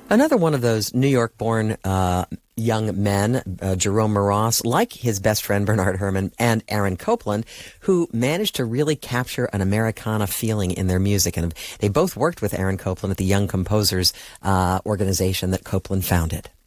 Another one of those New York-born young men, Jerome Moross, like his best friend Bernard Herrmann and Aaron Copland, who managed to really capture an Americana feeling in their music. And they both worked with Aaron Copland at the Young Composers organization that Copland founded.